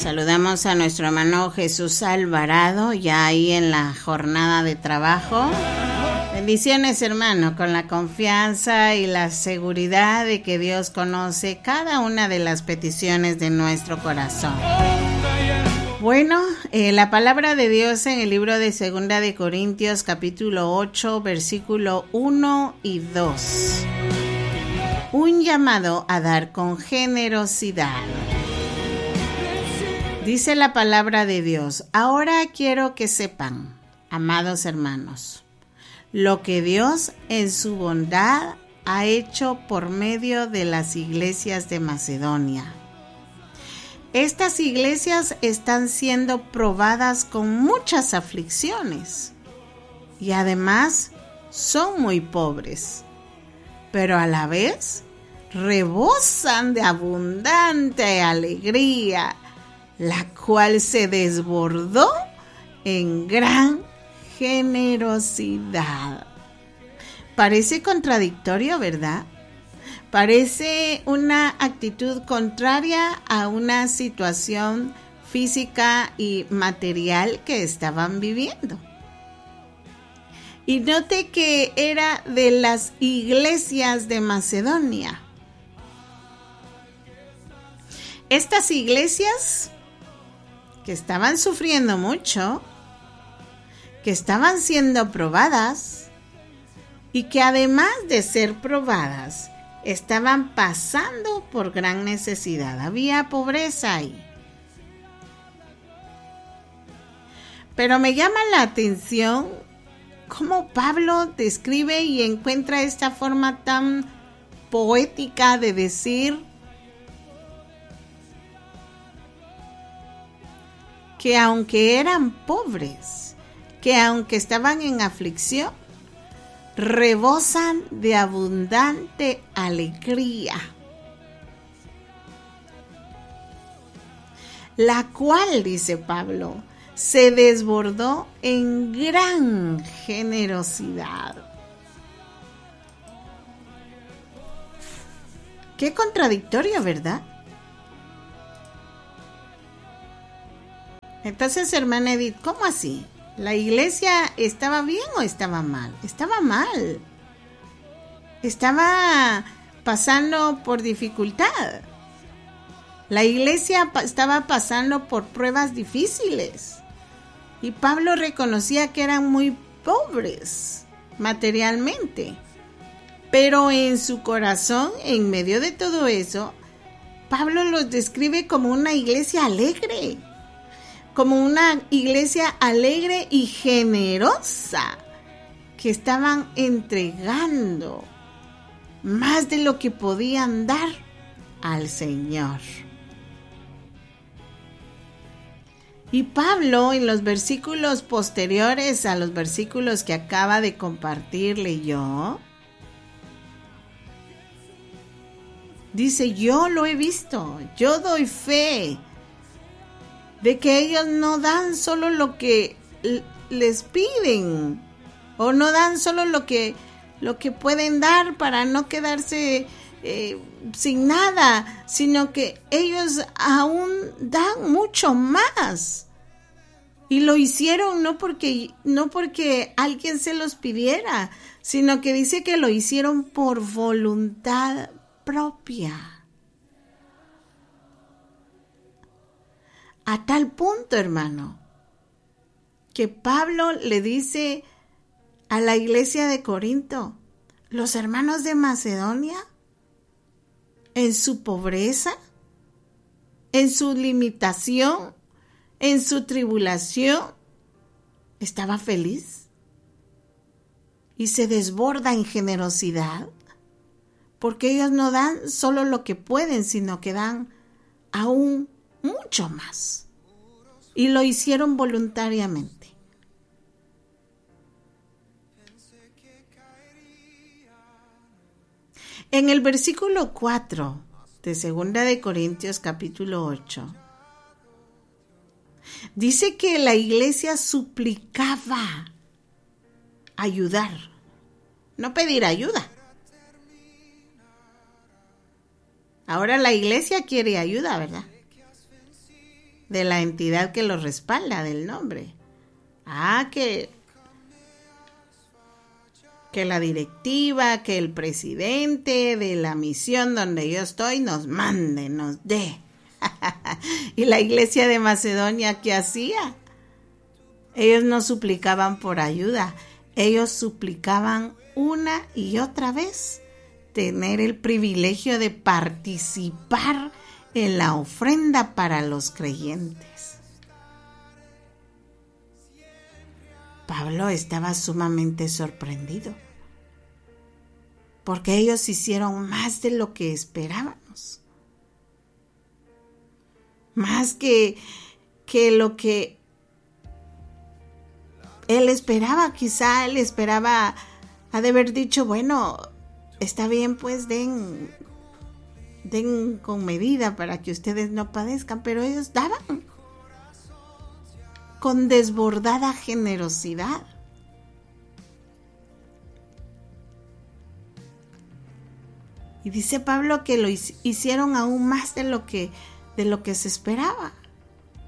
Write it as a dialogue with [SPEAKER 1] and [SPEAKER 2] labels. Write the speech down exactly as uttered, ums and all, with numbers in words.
[SPEAKER 1] Saludamos a nuestro hermano Jesús Alvarado, ya ahí en la jornada de trabajo. Bendiciones, hermano, con la confianza y la seguridad de que Dios conoce cada una de las peticiones de nuestro corazón. Bueno, eh, la palabra de Dios en el libro de Segunda de Corintios, capítulo ocho, versículo uno y dos. Un llamado a dar con generosidad. Dice la palabra de Dios: ahora quiero que sepan, amados hermanos, lo que Dios en su bondad ha hecho por medio de las iglesias de Macedonia. Estas iglesias están siendo probadas con muchas aflicciones y además son muy pobres, pero a la vez rebosan de abundante alegría, la cual se desbordó en gran generosidad. Parece contradictorio, ¿verdad? Parece una actitud contraria a una situación física y material que estaban viviendo. Y note que era de las iglesias de Macedonia. Estas iglesias que estaban sufriendo mucho, que estaban siendo probadas y que además de ser probadas, estaban pasando por gran necesidad. Había pobreza ahí. Pero me llama la atención cómo Pablo describe y encuentra esta forma tan poética de decir que aunque eran pobres, que aunque estaban en aflicción, rebosan de abundante alegría, la cual, dice Pablo, se desbordó en gran generosidad. Qué contradictorio, ¿verdad? Entonces, hermana Edith, ¿cómo así? ¿La iglesia estaba bien o estaba mal? Estaba mal. Estaba pasando por dificultad. La iglesia estaba pasando por pruebas difíciles. Y Pablo reconocía que eran muy pobres materialmente. Pero en su corazón, en medio de todo eso, Pablo los describe como una iglesia alegre. Como una iglesia alegre y generosa, que estaban entregando más de lo que podían dar al Señor. Y Pablo, en los versículos posteriores a los versículos que acaba de compartirle yo, dice: yo lo he visto, yo doy fe de que ellos no dan solo lo que les piden, o no dan solo lo que, lo que pueden dar para no quedarse eh, sin nada, sino que ellos aún dan mucho más. Y lo hicieron no porque, no porque alguien se los pidiera, sino que dice que lo hicieron por voluntad propia. A tal punto, hermano, que Pablo le dice a la iglesia de Corinto: los hermanos de Macedonia, en su pobreza, en su limitación, en su tribulación, estaba feliz y se desborda en generosidad, porque ellos no dan solo lo que pueden, sino que dan aún mucho más, y lo hicieron voluntariamente. En el versículo cuatro de Segunda de Corintios capítulo ocho, dice que la iglesia suplicaba ayudar, no pedir ayuda. Ahora la iglesia quiere ayuda, ¿verdad? de la entidad que los respalda, del nombre. Ah, que, que la directiva, que el presidente de la misión donde yo estoy nos mande, nos dé. Y la iglesia de Macedonia, ¿qué hacía? Ellos no suplicaban por ayuda, ellos suplicaban una y otra vez tener el privilegio de participar en la ofrenda para los creyentes. Pablo estaba sumamente sorprendido, porque ellos hicieron más de lo que esperábamos, más que, que lo que él esperaba. Quizá él esperaba, ha de haber dicho, bueno, está bien, pues den, den con medida para que ustedes no padezcan, pero ellos daban con desbordada generosidad. Y dice Pablo que lo hicieron aún más de lo que, de lo que se esperaba.